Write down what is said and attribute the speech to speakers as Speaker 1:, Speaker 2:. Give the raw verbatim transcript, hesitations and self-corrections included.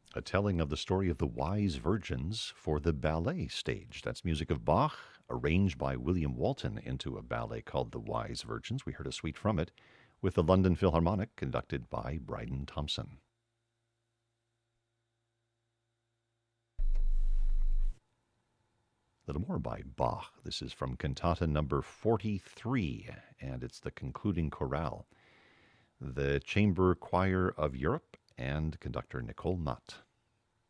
Speaker 1: A telling of the story of the wise virgins for the ballet stage. That's music of Bach, arranged by William Walton into a ballet called The Wise Virgins. We heard a suite from it with the London Philharmonic, conducted by Bryden Thompson. A little more by Bach. This is from Cantata number forty-three, and it's the concluding chorale. The Chamber Choir of Europe and conductor Nicole Nutt.